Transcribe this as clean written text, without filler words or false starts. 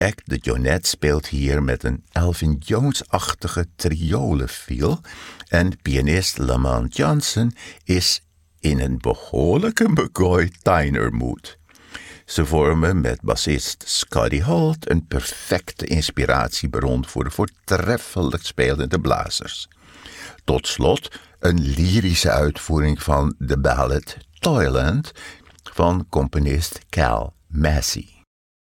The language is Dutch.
Act de Jonette speelt hier met een Elvin Jones-achtige triolenfeel en pianist Lamont Johnson is in een behoorlijke McCoy Tyner mood. Ze vormen met bassist Scotty Holt een perfecte inspiratiebron voor de voortreffelijk spelende blazers. Tot slot een lyrische uitvoering van de ballad Toyland van componist Cal Massey.